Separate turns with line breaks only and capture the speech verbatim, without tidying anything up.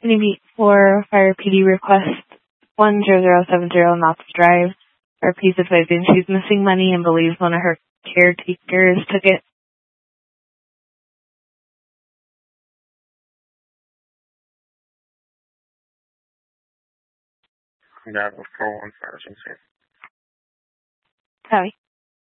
Maybe for Fire P D request one zero zero seven zero Knox Drive. R P's advising she's missing money and believes one of her caretakers took it.
That was four one five,
Copy.